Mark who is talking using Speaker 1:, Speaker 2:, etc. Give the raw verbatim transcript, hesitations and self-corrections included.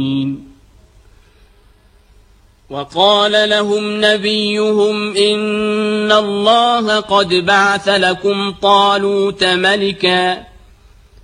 Speaker 1: وقال لهم نبيهم إن الله قد بعث لكم طالوت ملكا